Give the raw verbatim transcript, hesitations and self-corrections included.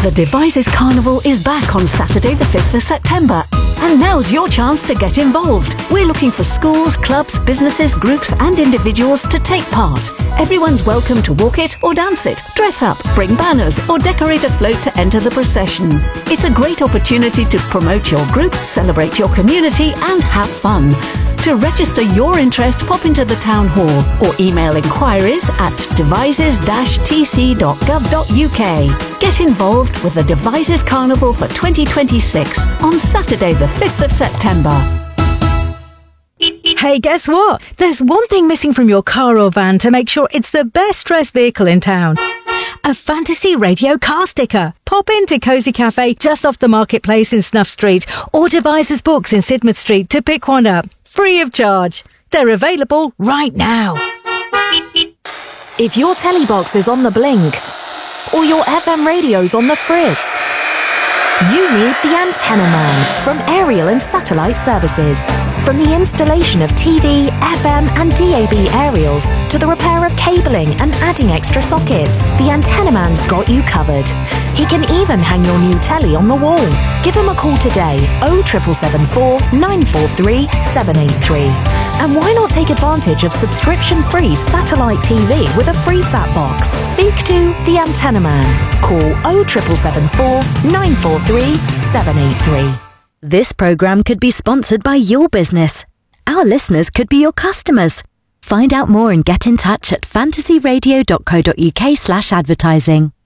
The Devices Carnival is back on Saturday the fifth of September. And now's your chance to get involved. We're looking for schools, clubs, businesses, groups and individuals to take part. Everyone's welcome to walk it or dance it, dress up, bring banners or decorate a float to enter the procession. It's a great opportunity to promote your group, celebrate your community and have fun. To register your interest, pop into the town hall or email inquiries at devices dash t c dot gov dot u k. Get involved with the Devices Carnival for twenty twenty-six on Saturday the fifth of September. Hey, guess what? There's one thing missing from your car or van to make sure it's the best dressed vehicle in town. A Fantasy Radio car sticker. Pop into Cozy Cafe just off the Marketplace in Snuff Street or Devices Books in Sidmouth Street to pick one up. Free of charge. They're available right now. If your telly box is on the blink or your F M radio's on the fritz, you need the Antenna Man from Aerial and Satellite Services. From the installation of T V, F M and D A B aerials to the repair of cabling and adding extra sockets, the Antenna Man's got you covered. He can even hang your new telly on the wall. Give him a call today, oh seven seven four, nine four three, seven eight three. And why not take advantage of subscription-free satellite T V with a free sat box? Speak to the Antenna Man. Call oh seven seven four, nine four three, seven eight three. This programme could be sponsored by your business. Our listeners could be your customers. Find out more and get in touch at fantasy radio dot co dot uk slash advertising.